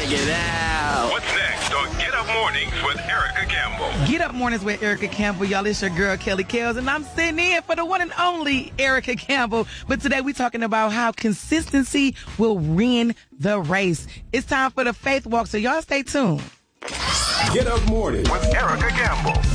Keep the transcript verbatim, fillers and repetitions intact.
Check it out. What's next on Get Up Mornings with Erica Campbell? Get Up Mornings with Erica Campbell. Y'all, it's your girl, Kelly Kells, and I'm sitting in for the one and only Erica Campbell. But today we're talking about how consistency will win the race. It's time for the Faith Walk, so y'all stay tuned. Get Up Mornings with Erica Campbell.